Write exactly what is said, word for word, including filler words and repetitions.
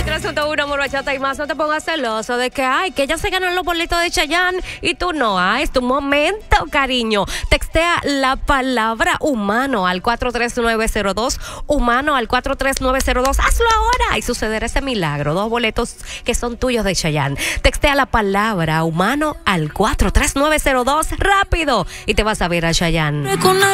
tres punto uno, Amor, Bachata y más. No te pongas celoso de que, ay, que ella se ganó los boletos de Chayanne y tú no. Ah, es tu momento, cariño. Textea la palabra humano al cuatro tres nueve cero dos. Humano al cuatro tres nueve cero dos. Hazlo ahora y sucederá ese milagro. Dos boletos que son tuyos de Chayanne. Textea la palabra humano al cuatro tres nueve cero dos. Rápido. Y te vas a ver a Chayanne.